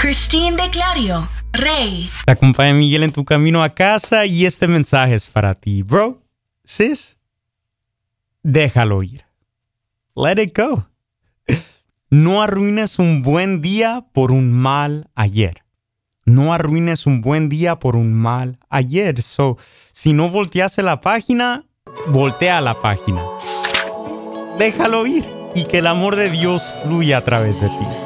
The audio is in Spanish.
Christine de Clario, Rey. Te acompaña Miguel en tu camino a casa y este mensaje es para ti. Bro, sis, déjalo ir. Let it go. No arruines un buen día por un mal ayer. No arruines un buen día por un mal ayer. So, si no volteaste la página, voltea la página. Déjalo ir y que el amor de Dios fluya a través de ti.